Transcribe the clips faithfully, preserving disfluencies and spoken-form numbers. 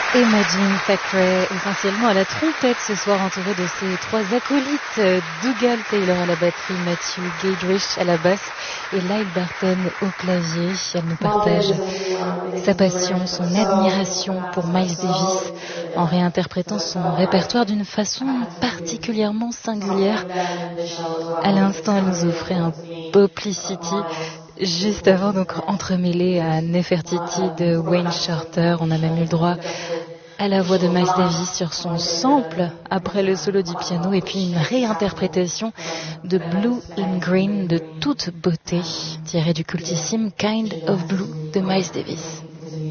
Imagine Thackeray, essentiellement à la trompette ce soir, entouré de ses trois acolytes, Dougal Taylor à la batterie, Matthew Gadrich à la basse et Lyle Barton au clavier. Elle nous partage sa passion, son admiration pour Miles Davis en réinterprétant son répertoire d'une façon particulièrement singulière. À l'instant, elle nous offrait un Publicity. Juste avant, donc entremêlé à Nefertiti de Wayne Shorter, on a même eu le droit à la voix de Miles Davis sur son sample après le solo du piano et puis une réinterprétation de Blue in Green de toute beauté tirée du cultissime Kind of Blue de Miles Davis.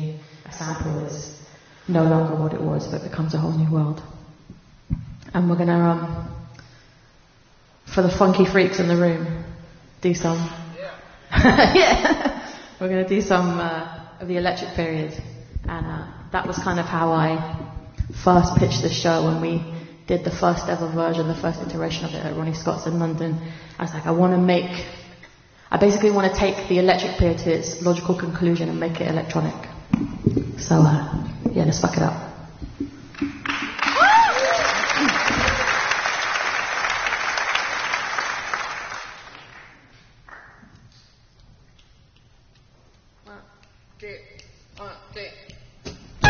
No longer what it was, but becomes a whole new world. And we're gonna, um, for the funky freaks in the room, do some. Yeah, we're going to do some uh, of the Electric Period, and uh, that was kind of how I first pitched the show when we did the first ever version, the first iteration of it at Ronnie Scott's in London. I was like, I want to make, I basically want to take the Electric Period to its logical conclusion and make it electronic. So uh, yeah, let's fuck it up.